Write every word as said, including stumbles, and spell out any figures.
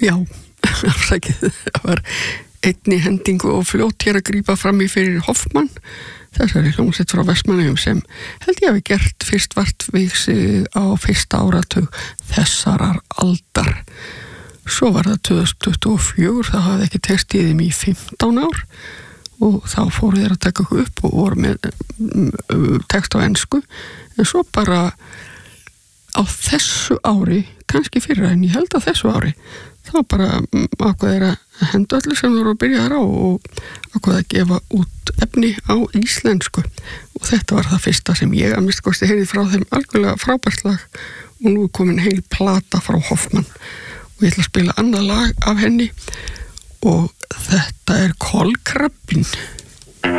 Já, afsakið, það var einni hendingu og fljótt hér að grípa fram í fyrir Hoffmann, þessari hljómsveit frá Vestmannaeyjum sem held ég hafi gert fyrst vartvíks á fyrsta áratug þessarar aldar. Svo var það tvö þúsund tuttugu og fjögur, það hafði ekki tekst í þeim í fimmtán ár og þá fóru þeir að taka upp og voru með text á ensku, en svo bara á þessu ári, kannski fyrra en ég held að þessu ári, þá bara ákvað þeir að henda öllu sem voru að byrja þar á og ákvað að gefa út efni á íslensku og þetta var það fyrsta sem ég að mista kosti heyrði frá þeim algjörlega frábært lag og nú er komin heil plata frá Hoffmann og ég ætla að spila annað lag af henni og þetta er Kolkrabbinn.